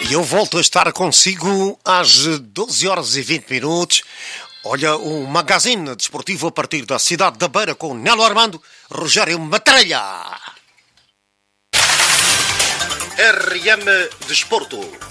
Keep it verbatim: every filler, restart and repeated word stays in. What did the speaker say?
E eu volto a estar consigo às doze horas e vinte minutos. Olha, o magazine desportivo a partir da cidade da Beira com Nelo Armando, Rogério Matralha. R M Desporto.